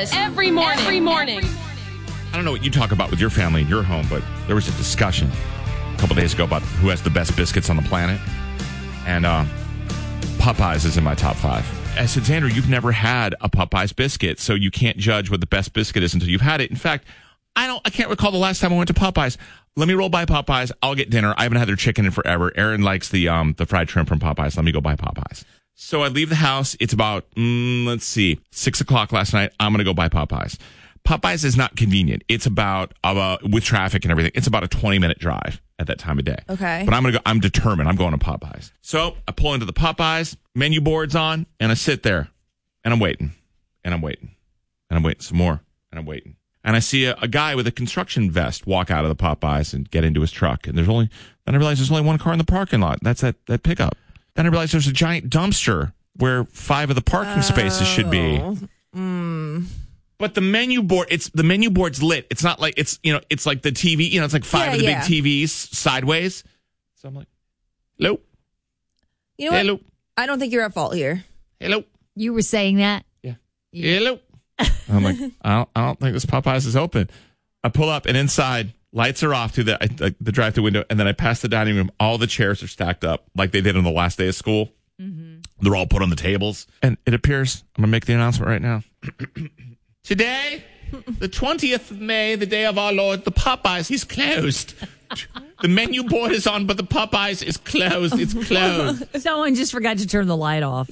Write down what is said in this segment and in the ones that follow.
Dallas every morning. I don't know what you talk about with your family in your home, but there was a discussion a couple days ago about who has the best biscuits on the planet. And Popeyes is in my top 5. I said, Xander, you've never had a Popeyes biscuit, so you can't judge what the best biscuit is until you've had it. In fact, I can't recall the last time I went to Popeyes. Let me roll by Popeyes. I'll get dinner. I haven't had their chicken in forever. Aaron likes the fried shrimp from Popeyes. Let me go buy Popeyes. So I leave the house. It's about, 6 o'clock last night. I'm going to go buy Popeyes. Popeyes is not convenient. It's about, with traffic and everything, it's about a 20-minute drive at that time of day. Okay. But I'm determined. I'm going to Popeyes. So I pull into the Popeyes, menu board's on, and I sit there, and I'm waiting, and I'm waiting, and I'm waiting some more, and I'm waiting. And I see a guy with a construction vest walk out of the Popeyes and get into his truck. And then I realize there's only one car in the parking lot. That's that pickup. Then I realize there's a giant dumpster where 5 of the parking spaces should be. But the menu board's lit. It's not like it's like the TV, it's like 5 of the big TVs sideways. So I'm like, hello. You know hello. What? I don't think you're at fault here. Hello. You were saying that? Yeah. Hello. I'm like, I don't think this Popeyes is open. I pull up and inside, lights are off through the drive-through window, and then I pass the dining room. All the chairs are stacked up like they did on the last day of school. Mm-hmm. They're all put on the tables. And it appears, I'm going to make the announcement right now. Today, the 20th of May, the day of our Lord, the Popeyes is closed. The menu board is on, but the Popeyes is closed. It's closed. Someone just forgot to turn the light off.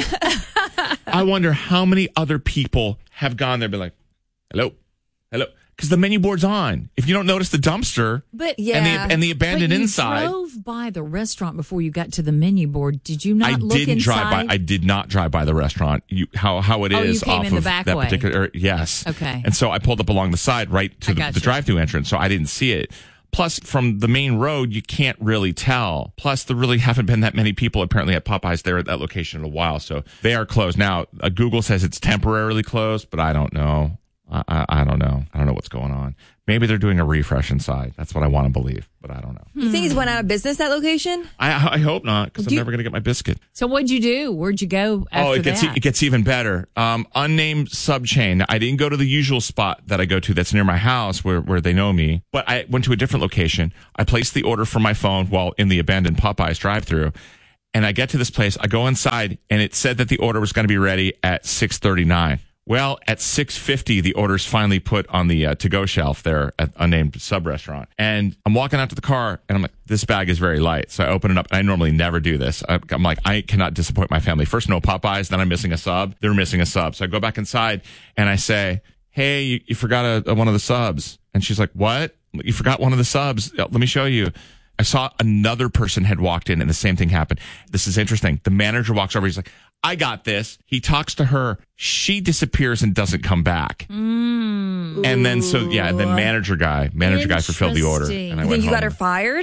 I wonder how many other people have gone there and been like, hello. Because the menu board's on. If you don't notice the dumpster and the abandoned inside. You drove by the restaurant before you got to the menu board. Did you not look inside? I did not drive by the restaurant. How it is you came off in the of back that way. particular. Yes. Okay. And so I pulled up along the side right to the drive-through entrance, so I didn't see it. Plus, from the main road, you can't really tell. Plus, there really haven't been that many people apparently at Popeyes there at that location in a while, so they are closed. Now, Google says it's temporarily closed, but I don't know. I don't know. I don't know what's going on. Maybe they're doing a refresh inside. That's what I want to believe, but I don't know. You think he's went out of business, that location? I hope not, because I'm never going to get my biscuit. So what'd you do? Where'd you go after it gets even better. Unnamed sub-chain. I didn't go to the usual spot that I go to that's near my house where they know me, but I went to a different location. I placed the order from my phone while in the abandoned Popeyes drive-thru, and I get to this place. I go inside, and it said that the order was going to be ready at 6:39. Well, at 6:50, the order's finally put on the to-go shelf there at unnamed sub-restaurant. And I'm walking out to the car, and I'm like, this bag is very light. So I open it up, and I normally never do this. I'm like, I cannot disappoint my family. First, no Popeyes, then I'm missing a sub. They're missing a sub. So I go back inside, and I say, hey, you forgot one of the subs. And she's like, what? You forgot one of the subs. Let me show you. I saw another person had walked in, and the same thing happened. This is interesting. The manager walks over. He's like, I got this. He talks to her. She disappears and doesn't come back. And then, and then manager guy fulfilled the order. And I went you home. Got her fired?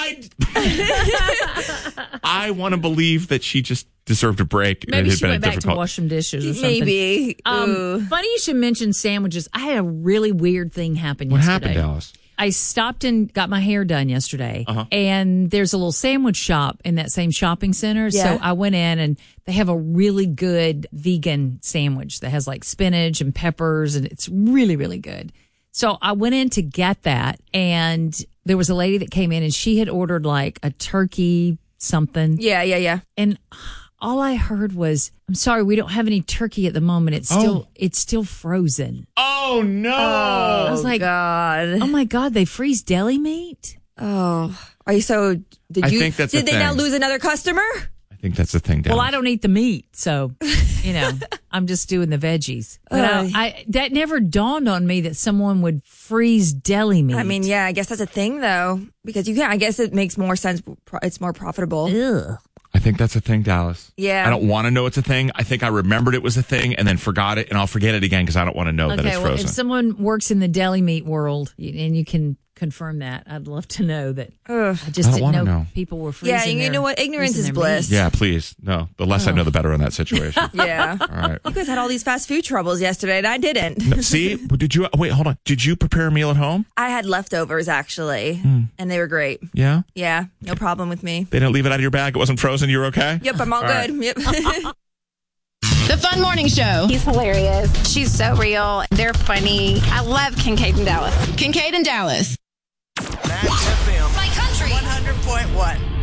I want to believe that she just deserved a break. Maybe she went back to wash some dishes or something. Maybe. Funny you should mention sandwiches. I had a really weird thing happen yesterday. What happened, Dallas? I stopped and got my hair done yesterday, and there's a little sandwich shop in that same shopping center. Yeah. So I went in, and they have a really good vegan sandwich that has like spinach and peppers, and it's really, really good. So I went in to get that, and there was a lady that came in, and she had ordered like a turkey something. Yeah. And all I heard was, I'm sorry, we don't have any turkey at the moment. It's still frozen. Oh, no. I was like, God. Oh, my God, they freeze deli meat? Oh. Are you so... Did they now lose another customer? I think that's the thing, Dallas. Well, I don't eat the meat, so, I'm just doing the veggies. But that never dawned on me that someone would freeze deli meat. I mean, yeah, I guess that's a thing, though. Because I guess it makes more sense. It's more profitable. Ugh. I think that's a thing, Dallas. Yeah. I don't want to know it's a thing. I think I remembered it was a thing and then forgot it, and I'll forget it again because I don't want to know that it's frozen. Well, if someone works in the deli meat world and you can confirm that, I'd love to know that. I just didn't know people were freezing. Yeah, you know what? Ignorance is bliss. Meat. Yeah, please. No, the less I know, the better in that situation. Yeah. All right. You guys had all these fast food troubles yesterday, and I didn't. No, see? Wait, hold on. Did you prepare a meal at home? I had leftovers, actually, and they were great. Yeah? Yeah, no problem with me. They didn't leave it out of your bag? It wasn't frozen? You were okay? Yep, I'm all good. Right. Yep. The Fun Morning Show. He's hilarious. She's so real. They're funny. I love Kincaid and Dallas. Kincaid and Dallas. Max FM. My country. 100.1.